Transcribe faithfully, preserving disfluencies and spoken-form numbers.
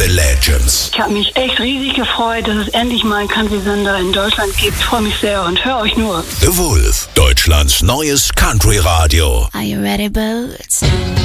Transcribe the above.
the Legends. Ich habe mich echt riesig gefreut, dass es endlich mal einen Country-Sender in Deutschland gibt. Ich freue mich sehr und höre euch nur. The Wolf, Deutschlands neues Country-Radio. Are you ready, Boots?